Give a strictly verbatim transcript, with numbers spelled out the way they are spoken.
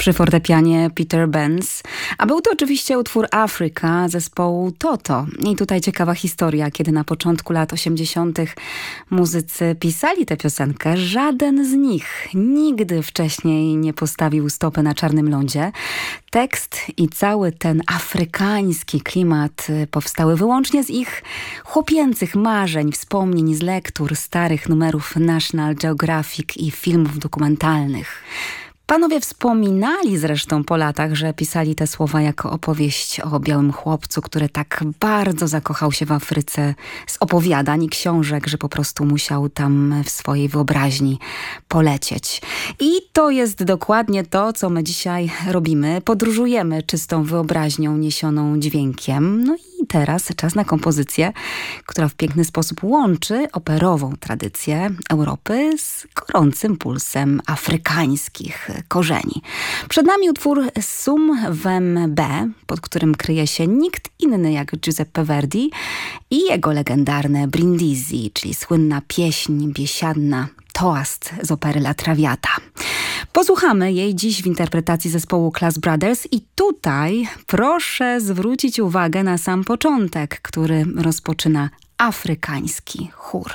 Przy fortepianie Peter Benz. A był to oczywiście utwór Africa zespołu Toto. I tutaj ciekawa historia, kiedy na początku lat osiemdziesiątych muzycy pisali tę piosenkę, żaden z nich nigdy wcześniej nie postawił stopy na czarnym lądzie. Tekst i cały ten afrykański klimat powstały wyłącznie z ich chłopięcych marzeń, wspomnień z lektur starych numerów National Geographic i filmów dokumentalnych. Panowie wspominali zresztą po latach, że pisali te słowa jako opowieść o białym chłopcu, który tak bardzo zakochał się w Afryce z opowiadań i książek, że po prostu musiał tam w swojej wyobraźni polecieć. I to jest dokładnie to, co my dzisiaj robimy. Podróżujemy czystą wyobraźnią niesioną dźwiękiem. No i teraz czas na kompozycję, która w piękny sposób łączy operową tradycję Europy z gorącym pulsem afrykańskich korzeni. Przed nami utwór Sum Vem B, pod którym kryje się nikt inny jak Giuseppe Verdi i jego legendarne Brindisi, czyli słynna pieśń biesiadna, toast z opery La Traviata. Posłuchamy jej dziś w interpretacji zespołu Class Brothers i tutaj proszę zwrócić uwagę na sam początek, który rozpoczyna afrykański chór.